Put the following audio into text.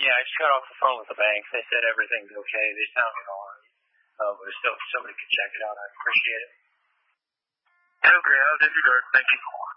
Yeah, I just got off the phone with the bank. They said everything's okay. They sounded all right. But still, if somebody could check it out, I'd appreciate it. Okay, I'll disregard. Thank you.